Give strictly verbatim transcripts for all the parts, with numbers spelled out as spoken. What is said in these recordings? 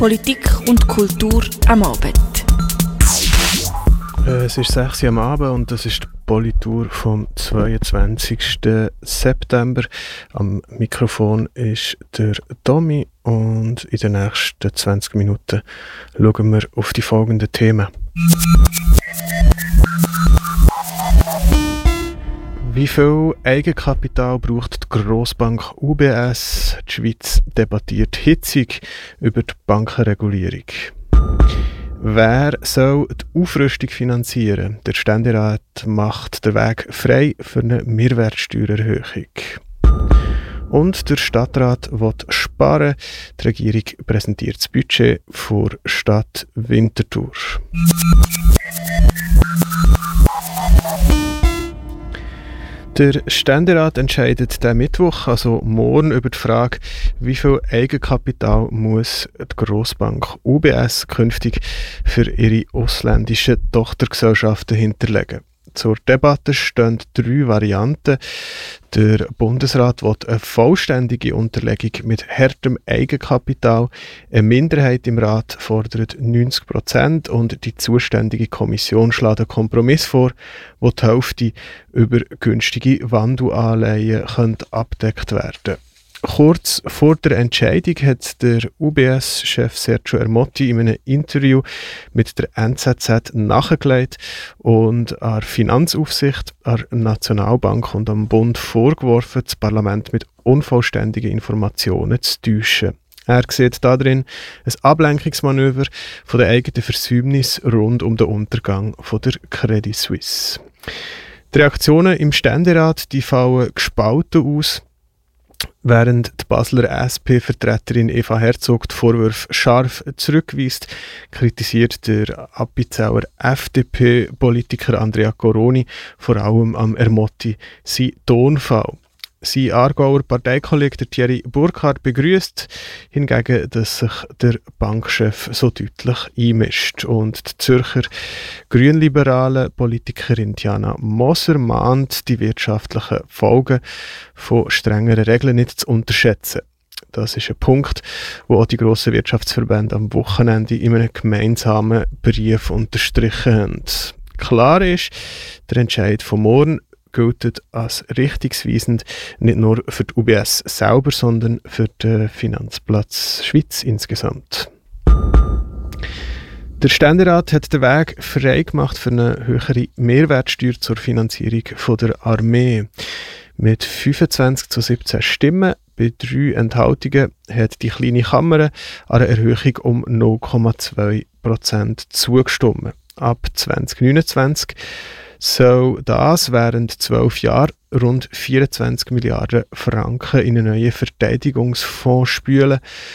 Politik und Kultur am Abend. Es ist sechs Uhr am Abend und das ist die Politour vom zweiundzwanzigsten September. Am Mikrofon ist der Tommy und in den nächsten zwanzig Minuten schauen wir auf die folgenden Themen. Wie viel Eigenkapital braucht die Grossbank U B S? Die Schweiz debattiert hitzig über die Bankenregulierung. Wer soll die Aufrüstung finanzieren? Der Ständerat macht den Weg frei für eine Mehrwertsteuererhöhung. Und der Stadtrat will sparen. Die Regierung präsentiert das Budget für Stadt Winterthur. Der Ständerat entscheidet diesen Mittwoch, also morgen, über die Frage, wie viel Eigenkapital muss die Grossbank U B S künftig für ihre ausländischen Tochtergesellschaften hinterlegen. Zur Debatte stehen drei Varianten. Der Bundesrat will eine vollständige Unterlegung mit hartem Eigenkapital. Eine Minderheit im Rat fordert neunzig Prozent und die zuständige Kommission schlägt einen Kompromiss vor, wo die Hälfte über günstige Wandelanleihen abgedeckt werden könnte. Kurz vor der Entscheidung hat der U B S-Chef Sergio Ermotti in einem Interview mit der N Z Z nachgelegt und an der Finanzaufsicht, an der Nationalbank und am Bund vorgeworfen, das Parlament mit unvollständigen Informationen zu täuschen. Er sieht darin ein Ablenkungsmanöver von den eigenen Versäumnissen rund um den Untergang von der Credit Suisse. Die Reaktionen im Ständerat die fallen gespalten aus. Während die Basler S P-Vertreterin Eva Herzog die Vorwürfe scharf zurückweist, kritisiert der Appenzeller F D P-Politiker Andrea Coroni vor allem am Ermotti seinen Tonfall. Sein Aargauer Parteikollege Thierry Burkhardt begrüßt hingegen, dass sich der Bankchef so deutlich einmischt. Und die Zürcher grünliberale Politikerin Diana Moser mahnt, die wirtschaftlichen Folgen von strengeren Regeln nicht zu unterschätzen. Das ist ein Punkt, wo auch die grossen Wirtschaftsverbände am Wochenende in einem gemeinsamen Brief unterstrichen haben. Klar ist, der Entscheid von morgen gilt als richtungsweisend nicht nur für die U B S selber, sondern für den Finanzplatz Schweiz insgesamt. Der Ständerat hat den Weg frei gemacht für eine höhere Mehrwertsteuer zur Finanzierung von der Armee. Mit fünfundzwanzig zu siebzehn Stimmen bei drei Enthaltungen hat die kleine Kammer einer Erhöhung um null Komma zwei Prozent zugestimmt. Ab zwanzig neunundzwanzig soll das während zwölf Jahren rund vierundzwanzig Milliarden Franken in einen neuen Verteidigungsfonds spülen,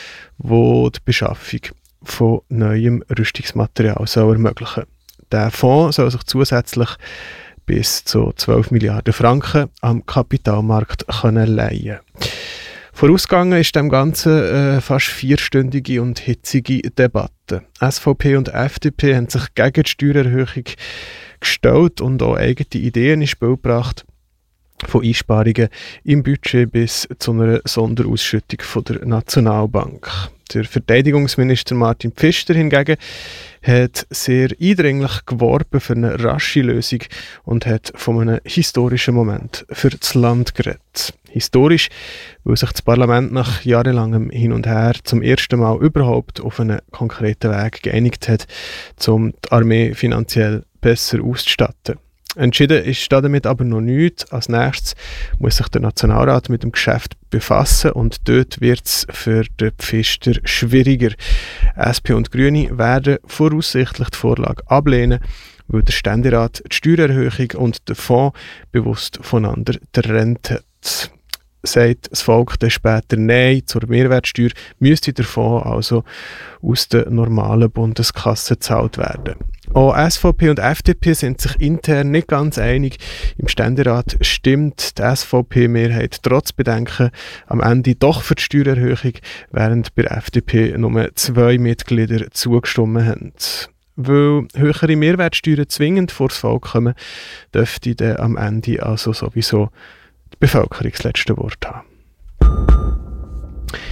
wo die Beschaffung von neuem Rüstungsmaterial soll ermöglichen. Der Fonds soll sich zusätzlich bis zu zwölf Milliarden Franken am Kapitalmarkt können leihen. Vorausgegangen ist dem Ganzen äh, fast vierstündige und hitzige Debatte. S V P und F D P haben sich gegen die Steuererhöhung gestellt und auch eigene Ideen ins Spiel gebracht, von Einsparungen im Budget bis zu einer Sonderausschüttung von der Nationalbank. Der Verteidigungsminister Martin Pfister hingegen hat sehr eindringlich geworben für eine rasche Lösung und hat von einem historischen Moment für das Land geredet. Historisch, weil sich das Parlament nach jahrelangem Hin und Her zum ersten Mal überhaupt auf einen konkreten Weg geeinigt hat, um die Armee finanziell besser auszustatten. Entschieden ist damit aber noch nichts. Als nächstes muss sich der Nationalrat mit dem Geschäft befassen und dort wird es für den Pfister schwieriger. S P und Grüne werden voraussichtlich die Vorlage ablehnen, weil der Ständerat die Steuererhöhung und den Fonds bewusst voneinander getrennt hat. Sagt das Volk dann später Nein zur Mehrwertsteuer, müsste der Fonds also aus der normalen Bundeskasse gezahlt werden. Auch S V P und F D P sind sich intern nicht ganz einig. Im Ständerat stimmt die S V P-Mehrheit trotz Bedenken am Ende doch für die Steuererhöhung, während bei der F D P nur zwei Mitglieder zugestimmt haben. Weil höhere Mehrwertsteuern zwingend vor das Volk kommen, dürfte dann am Ende also sowieso die Bevölkerung das letzte Wort haben.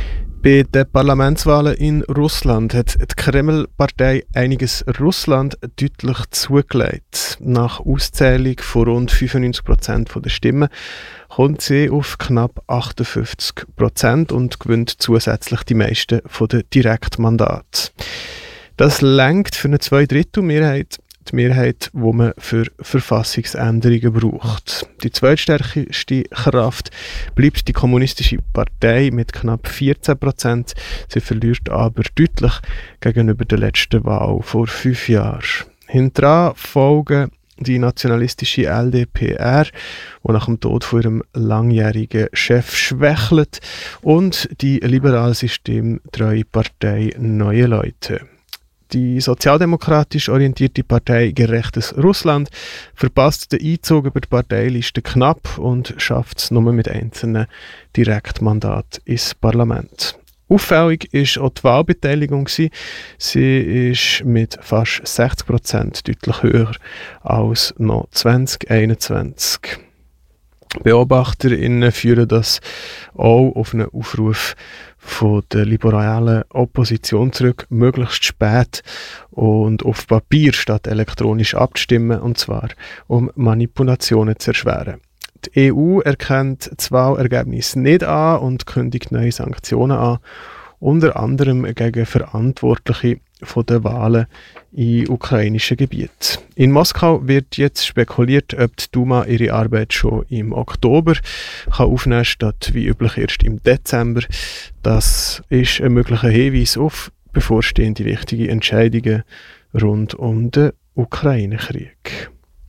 Bei den Parlamentswahlen in Russland hat die Kreml-Partei Einiges Russland deutlich zugelegt. Nach Auszählung von rund fünfundneunzig Prozent der Stimmen kommt sie auf knapp achtundfünfzig Prozent und gewinnt zusätzlich die meisten der Direktmandate. Das reicht für eine Zweidrittelmehrheit, die Mehrheit, die man für Verfassungsänderungen braucht. Die zweitstärkste Kraft bleibt die Kommunistische Partei mit knapp vierzehn Prozent. Sie verliert aber deutlich gegenüber der letzten Wahl vor fünf Jahren. Hinterher folgen die nationalistische L D P R, die nach dem Tod von ihrem langjährigen Chef schwächelt, und die liberal systemtreue Partei Neue Leute. Die sozialdemokratisch orientierte Partei Gerechtes Russland verpasst den Einzug über die Parteiliste knapp und schafft es nur mit einzelnen Direktmandaten ins Parlament. Auffällig war auch die Wahlbeteiligung. Sie ist mit fast sechzig Prozent deutlich höher als noch zwanzig einundzwanzig. BeobachterInnen führen das auch auf einen Aufruf von der liberalen Opposition zurück, möglichst spät und auf Papier statt elektronisch abzustimmen, und zwar um Manipulationen zu erschweren. Die E U erkennt das Wahlergebnis nicht an und kündigt neue Sanktionen an, unter anderem gegen Verantwortliche von den Wahlen in ukrainischen Gebieten. In Moskau wird jetzt spekuliert, ob die Duma ihre Arbeit schon im Oktober kann aufnehmen kann, statt wie üblich erst im Dezember. Das ist ein möglicher Hinweis auf bevorstehende wichtige Entscheidungen rund um den Ukraine-Krieg.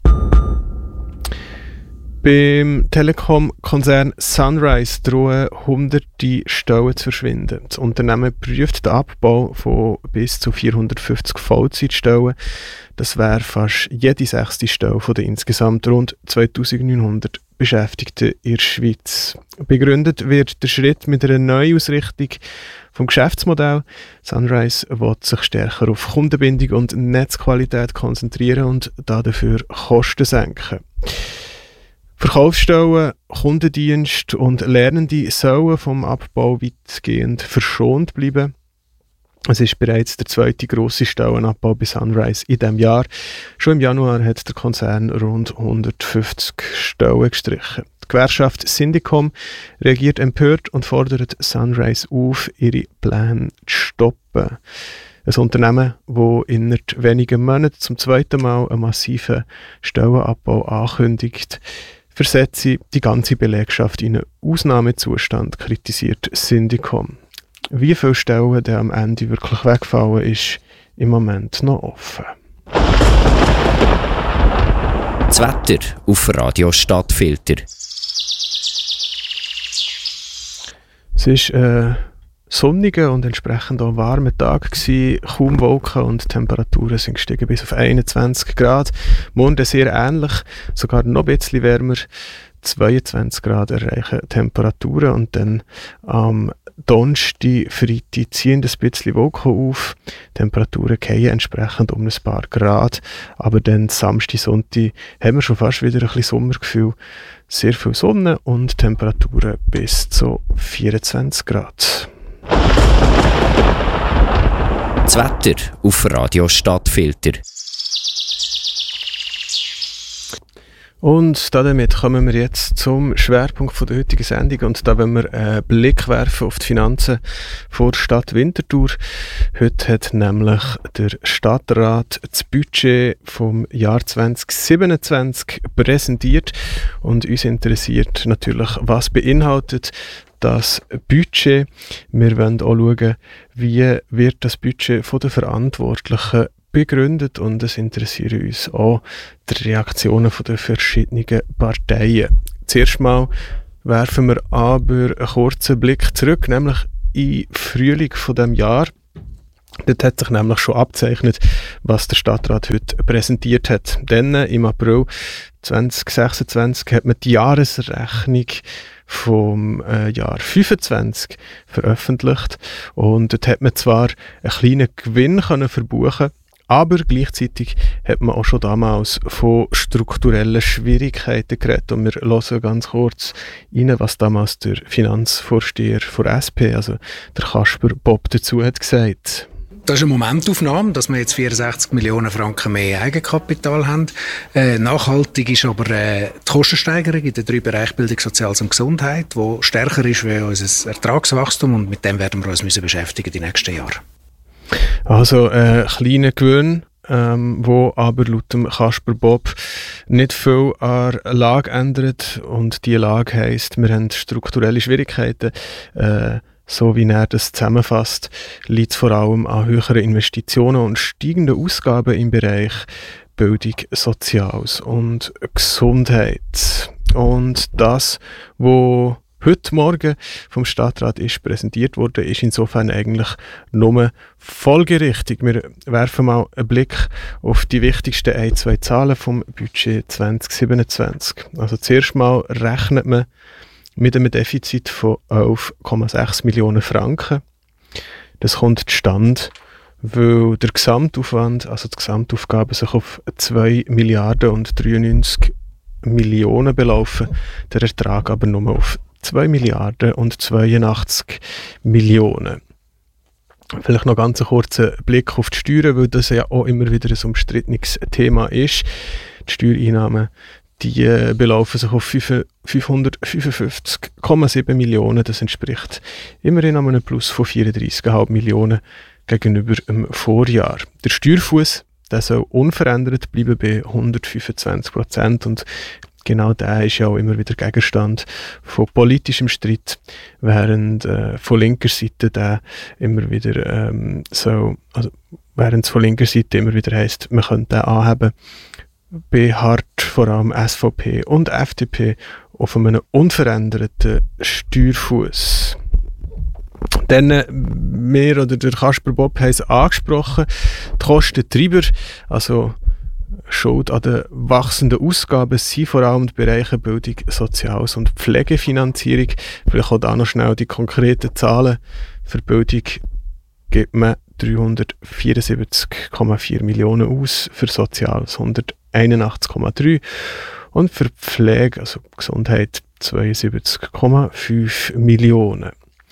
Beim Telekom-Konzern Sunrise drohen hunderte Stellen zu verschwinden. Das Unternehmen prüft den Abbau von bis zu vierhundertfünfzig Vollzeitstellen. Das wäre fast jede sechste Stelle von den insgesamt rund zweitausendneunhundert Beschäftigten in der Schweiz. Begründet wird der Schritt mit einer Neuausrichtung vom Geschäftsmodell. Sunrise will sich stärker auf Kundenbindung und Netzqualität konzentrieren und dafür Kosten senken. Verkaufsstellen, Kundendienst und Lernende sollen vom Abbau weitgehend verschont bleiben. Es ist bereits der zweite grosse Stellenabbau bei Sunrise in diesem Jahr. Schon im Januar hat der Konzern rund hundertfünfzig Stellen gestrichen. Die Gewerkschaft Syndicom reagiert empört und fordert Sunrise auf, ihre Pläne zu stoppen. Ein Unternehmen, das innerhalb weniger Monaten zum zweiten Mal einen massiven Stellenabbau ankündigt, versetze die ganze Belegschaft in einen Ausnahmezustand, kritisiert Syndicom. Wie viele Stellen dann am Ende wirklich wegfallen, ist im Moment noch offen. Das Wetter auf Radio Stadtfilter. Es ist ein sonniger und entsprechend auch warmer Tag gewesen. Kaum Wolken und die Temperaturen sind gestiegen bis auf einundzwanzig Grad. Morgen sehr ähnlich, sogar noch ein bisschen wärmer. zweiundzwanzig Grad erreichen Temperaturen, und dann am Donnerstag, Freitag ziehen ein bisschen Wolken auf. Die Temperaturen fallen entsprechend um ein paar Grad. Aber dann Samstag, Sonntag haben wir schon fast wieder ein bisschen Sommergefühl. Sehr viel Sonne und Temperaturen bis zu vierundzwanzig Grad. Das Wetter auf Radio Stadtfilter. Und damit kommen wir jetzt zum Schwerpunkt der heutigen Sendung, und da wollen wir einen Blick werfen auf die Finanzen vor der Stadt Winterthur. Heute hat nämlich der Stadtrat das Budget vom Jahr zwanzig siebenundzwanzig präsentiert, und uns interessiert natürlich, was beinhaltet das Budget. Wir wollen auch schauen, wie wird das Budget von den Verantwortlichen begründet, und es interessieren uns auch die Reaktionen der verschiedenen Parteien. Zuerst mal werfen wir aber einen kurzen Blick zurück, nämlich in den Frühling von diesem Jahr. Dort hat sich nämlich schon abgezeichnet, was der Stadtrat heute präsentiert hat. Dann im April zwanzig sechsundzwanzig hat man die Jahresrechnung vom äh, Jahr fünfundzwanzig veröffentlicht, und dort hat man zwar einen kleinen Gewinn können verbuchen, Aber gleichzeitig hat man auch schon damals von strukturellen Schwierigkeiten geredet. Und wir hören ganz kurz rein, was damals der Finanzvorsteher von S P, also der Kasper Bob, dazu hat gesagt. Das ist eine Momentaufnahme, dass wir jetzt vierundsechzig Millionen Franken mehr Eigenkapital haben. Äh, nachhaltig ist aber äh, die Kostensteigerung in den drei Bereichen Bildung, Soziales und Gesundheit, die stärker ist wie unser Ertragswachstum, und mit dem werden wir uns müssen beschäftigen die nächsten Jahre. Also äh, kleiner Gewinn, ähm, wo aber laut dem Kasper Bob nicht viel an der Lage ändert, und die Lage heisst, wir haben strukturelle Schwierigkeiten. Äh, So wie er das zusammenfasst, liegt es vor allem an höheren Investitionen und steigenden Ausgaben im Bereich Bildung, Soziales und Gesundheit. Und das, was heute Morgen vom Stadtrat ist präsentiert wurde, ist insofern eigentlich nur folgerichtig. Wir werfen mal einen Blick auf die wichtigsten ein, zwei Zahlen vom Budget zwanzig siebenundzwanzig. Also zuerst mal rechnet man mit einem Defizit von elf Komma sechs Millionen Franken. Das kommt zustande, weil der Gesamtaufwand, also die Gesamtaufgaben, sich auf zwei Milliarden und dreiundneunzig Millionen belaufen, der Ertrag aber nur auf zwei Milliarden und zweiundachtzig Millionen. Vielleicht noch ganz einen kurzen Blick auf die Steuern, weil das ja auch immer wieder ein umstrittenes Thema ist. Die Steuereinnahmen, die äh, belaufen sich auf fünfhundertfünfundfünfzig Komma sieben Millionen. Das entspricht immerhin einem Plus von vierunddreissig Komma fünf Millionen gegenüber dem Vorjahr. Der Steuerfuss, der soll unverändert bleiben bei hundertfünfundzwanzig Prozent, und genau der ist ja auch immer wieder Gegenstand von politischem Streit, während äh, von linker Seite der immer wieder ähm, so, also während es von linker Seite immer wieder heisst, man könnte den anheben, beharrt vor allem S V P und F D P auf einem unveränderten Steuerfuss. Dann, äh, wir oder der Kasper Bob haben es angesprochen, die Kostentreiber, also Schuld an den wachsenden Ausgaben, sind vor allem die Bereiche Bildung, Soziales und Pflegefinanzierung. Vielleicht auch da noch schnell die konkreten Zahlen. Für Bildung gibt man dreihundertvierundsiebzig Komma vier Millionen aus, für Soziales hunderteinundachtzig Komma drei und für Pflege, also Gesundheit, zweiundsiebzig Komma fünf Millionen.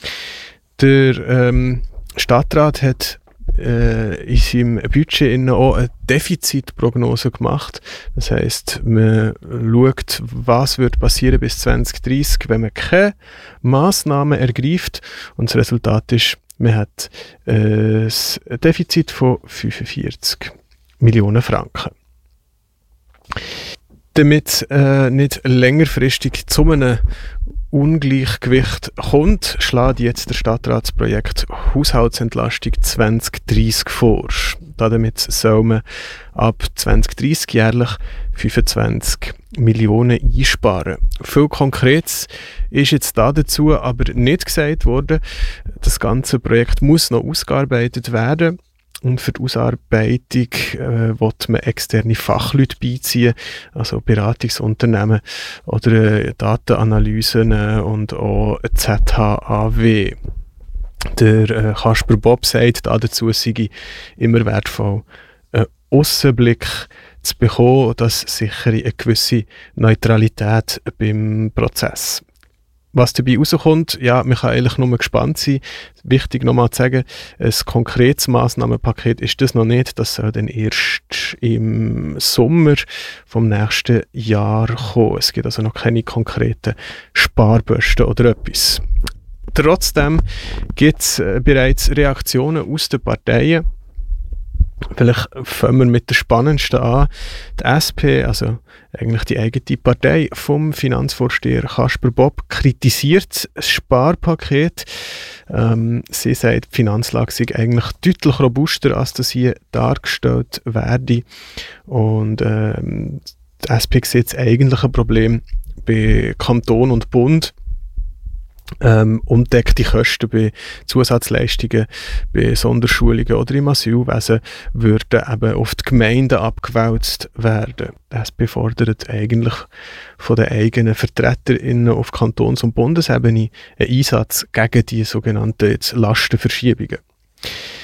Der ähm, Stadtrat hat äh, in seinem Budget auch eine Defizitprognose gemacht. Das heisst, man schaut, was wird passieren bis zwanzig dreissig, wenn man keine Massnahmen ergreift. Und das Resultat ist, man hat äh, ein Defizit von fünfundvierzig Millionen Franken. Damit äh, nicht längerfristig zu einem Ungleichgewicht kommt, schlägt jetzt der Stadtrat das Projekt Haushaltsentlastung zwanzig dreissig vor. Damit soll man ab zwanzig dreissig jährlich fünfundzwanzig Millionen einsparen. Viel Konkretes ist jetzt da dazu aber nicht gesagt worden. Das ganze Projekt muss noch ausgearbeitet werden. Und für die Ausarbeitung äh, will man externe Fachleute beiziehen, also Beratungsunternehmen oder äh, Datenanalysen äh, und auch Z H A W. Der äh, Kasper Bob sagt, dazu sei immer wertvoll, einen Aussenblick zu bekommen, das sichere eine gewisse Neutralität beim Prozess. Was dabei rauskommt, ja, man kann eigentlich nur gespannt sein. Wichtig nochmal zu sagen, ein konkretes Massnahmenpaket ist das noch nicht. Das soll dann erst im Sommer vom nächsten Jahr kommen. Es gibt also noch keine konkreten Sparbüsten oder etwas. Trotzdem gibt es bereits Reaktionen aus den Parteien. Vielleicht fangen wir mit der spannendsten an. Die S P, also eigentlich die eigene Partei vom Finanzvorsteher Kasper Bob, kritisiert das Sparpaket. Ähm, sie sagt, die Finanzlage sei eigentlich deutlich robuster, als das hier dargestellt werde. Und ähm, die S P sieht das eigentliche Problem bei Kanton und Bund. Ähm, undeckte Kosten bei Zusatzleistungen, bei Sonderschulungen oder im Asylwesen würden eben auf die Gemeinden abgewälzt werden. Die S P fordert eigentlich von den eigenen VertreterInnen auf Kantons- und Bundesebene einen Einsatz gegen die sogenannten jetzt Lastenverschiebungen.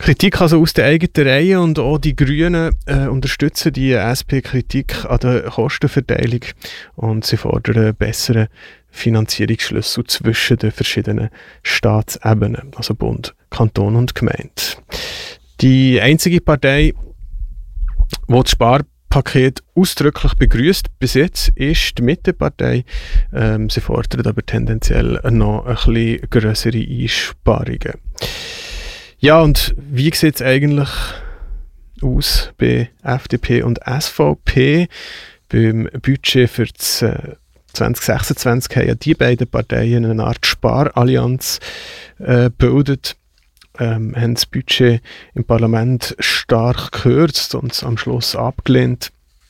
Kritik also aus der eigenen Reihe, und auch die Grünen äh, unterstützen die S P-Kritik an der Kostenverteilung, und sie fordern bessere Finanzierungsschlüssel zwischen den verschiedenen Staatsebenen, also Bund, Kanton und Gemeinde. Die einzige Partei, die das Sparpaket ausdrücklich begrüßt bis jetzt, ist die Mittepartei. Ähm, sie fordert aber tendenziell noch ein bisschen grössere Einsparungen. Ja, und wie sieht es eigentlich aus bei F D P und S V P? Beim Budget für das äh, zwanzig sechsundzwanzig haben ja die beiden Parteien eine Art Sparallianz äh, gebildet, ähm, haben das Budget im Parlament stark gekürzt und am Schluss abgelehnt.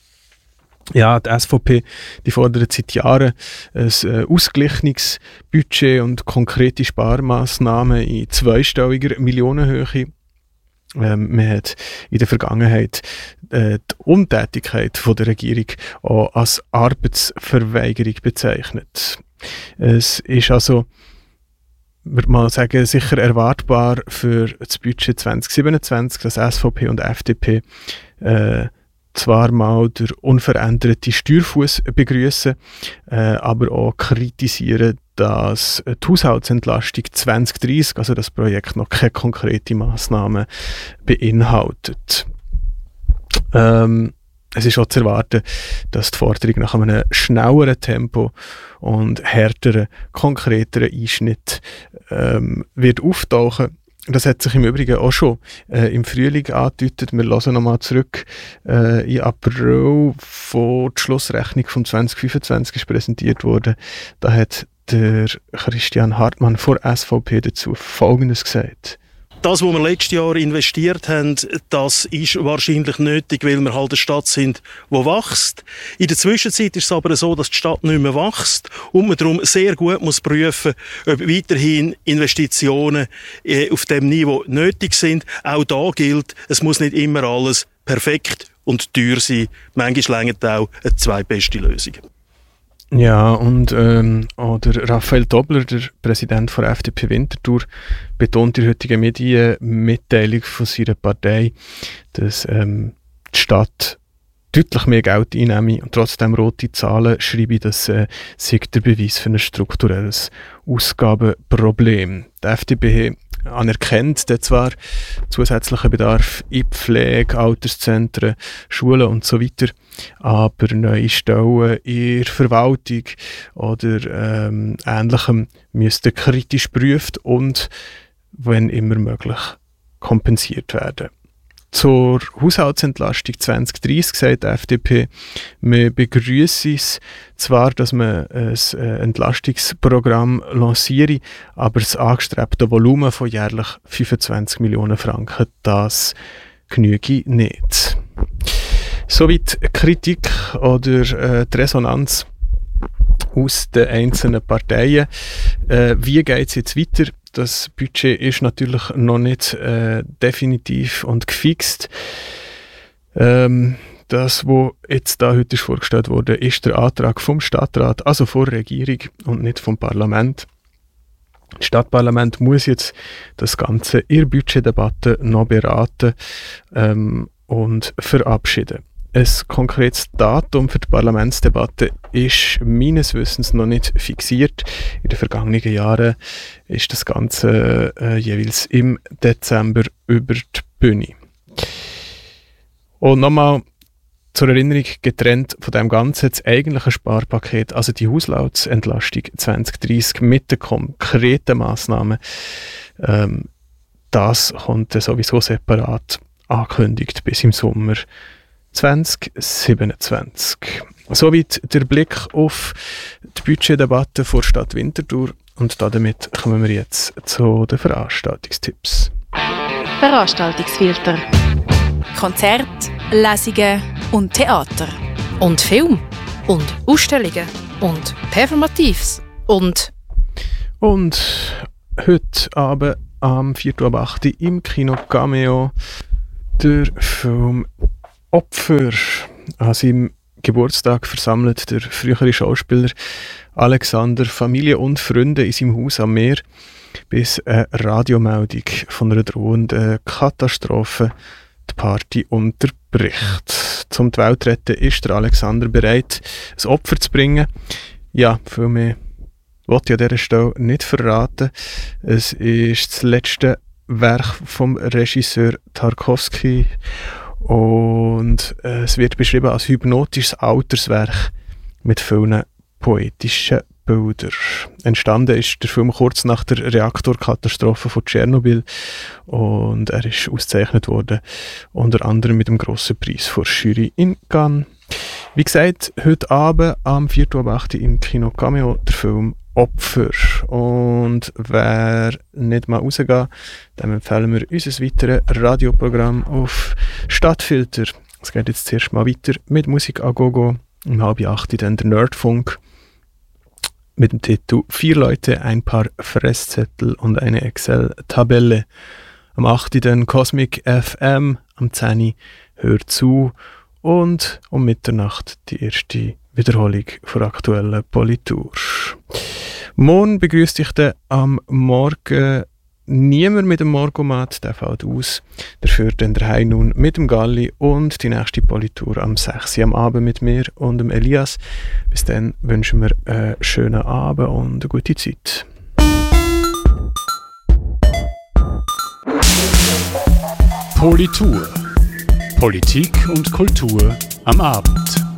Ja, die S V P, die fordert seit Jahren ein äh, ausgeglichenes Budget und konkrete Sparmaßnahmen in zweistelliger Millionenhöhe. Ähm, man hat in der Vergangenheit äh, die Untätigkeit von der Regierung auch als Arbeitsverweigerung bezeichnet. Es ist also, würde man sagen, sicher erwartbar für das Budget zwanzig siebenundzwanzig, dass S V P und F D P äh, zwar mal der unveränderte Steuerfuss begrüßen, äh, aber auch kritisieren, dass die Haushaltsentlastung zwanzig dreissig, also das Projekt, noch keine konkrete Massnahmen beinhaltet. Ähm, es ist auch zu erwarten, dass die Forderung nach einem schnelleren Tempo und härteren, konkreteren Einschnitt ähm, wird auftauchen. Das hat sich im Übrigen auch schon äh, im Frühling angedeutet. Wir hören nochmal zurück. Äh, Im April, wo die Schlussrechnung von zwanzig fünfundzwanzig ist präsentiert wurde, da hat der Christian Hartmann von S V P dazu Folgendes gesagt. Das, was wir letztes Jahr investiert haben, das ist wahrscheinlich nötig, weil wir halt eine Stadt sind, die wächst. In der Zwischenzeit ist es aber so, dass die Stadt nicht mehr wächst und man darum sehr gut muss prüfen, ob weiterhin Investitionen auf dem Niveau nötig sind. Auch da gilt, es muss nicht immer alles perfekt und teuer sein. Manchmal reicht auch eine zweitbeste Lösung. Ja, und ähm, auch der Raphael Dobler, der Präsident von F D P Winterthur, betont in der heutigen Medienmitteilung von seiner Partei, dass ähm, die Stadt deutlich mehr Geld einnehme und trotzdem rote Zahlen schreibe, das äh, sei der Beweis für ein strukturelles Ausgabenproblem. Die F D P anerkennt der zwar zusätzlichen Bedarf in Pflege, Alterszentren, Schulen und so weiter, aber neue Stellen in der Verwaltung oder ähm, Ähnlichem müssten kritisch geprüft und, wenn immer möglich, kompensiert werden. Zur Haushaltsentlastung zwanzig dreissig sagt die F D P, wir begrüssen es zwar, dass man ein Entlastungsprogramm lanciere, aber das angestrebte Volumen von jährlich fünfundzwanzig Millionen Franken, das genüge nicht. Soweit Kritik oder äh, die Resonanz aus den einzelnen Parteien. Äh, wie geht es jetzt weiter? Das Budget ist natürlich noch nicht äh, definitiv und gefixt. Ähm, das, was jetzt da heute vorgestellt wurde, ist der Antrag vom Stadtrat, also von der Regierung und nicht vom Parlament. Das Stadtparlament muss jetzt das Ganze in der Budgetdebatte noch beraten ähm, und verabschieden. Ein konkretes Datum für die Parlamentsdebatte ist meines Wissens noch nicht fixiert. In den vergangenen Jahren ist das Ganze äh, jeweils im Dezember über die Bühne. Und nochmal zur Erinnerung, getrennt von dem Ganzen, das eigentliche Sparpaket, also die Haushaltsentlastung zwanzig dreissig mit den konkreten Massnahmen, ähm, das kommt sowieso separat angekündigt bis im Sommer zwanzig siebenundzwanzig. Soweit der Blick auf die Budgetdebatte vor Stadt Winterthur, und damit kommen wir jetzt zu den Veranstaltungstipps. Veranstaltungsfilter. Konzert, Lesungen und Theater. Und Film. Und Ausstellungen. Und Performatives. Und... Und heute Abend am vierten ab acht im Kino Cameo der Film Opfer. An seinem Geburtstag versammelt der frühere Schauspieler Alexander Familie und Freunde in seinem Haus am Meer. bis eine Radiomeldung von einer drohenden Katastrophe die Party unterbricht. Zum die Welt retten ist der Alexander bereit, ein Opfer zu bringen. Ja, viel mehr wollte ich an dieser Stelle nicht verraten. Es ist das letzte Werk vom Regisseur Tarkovsky und es wird beschrieben als hypnotisches Alterswerk mit vielen poetischen Bildern. Entstanden ist der Film kurz nach der Reaktorkatastrophe von Tschernobyl und er ist ausgezeichnet worden, unter anderem mit dem grossen Preis vor Jury in Cannes. Wie gesagt, heute Abend am vierten Uhr acht Uhr im Kino Cameo der Film Opfer. Und wer nicht mal rausgeht, dem empfehlen wir unser weiteres Radioprogramm auf Stadtfilter. Es geht jetzt zuerst mal weiter mit Musik a Gogo. Um halb acht Uhr dann der Nerdfunk mit dem Titel «Vier Leute, ein paar Fresszettel und eine Excel-Tabelle». Am acht Uhr dann Cosmic F M, am zehn Uhr «Hör zu» und um Mitternacht die erste Wiederholung von aktuellen Politur. Morgen begrüßt dich dann am Morgen niemand mit dem Morgomat, der fällt aus. Dafür dann der Hai nun mit dem Galli und die nächste Politur am sechs Uhr am Abend mit mir und dem Elias. Bis dann wünschen wir einen schönen Abend und eine gute Zeit. Politur. Politik und Kultur am Abend.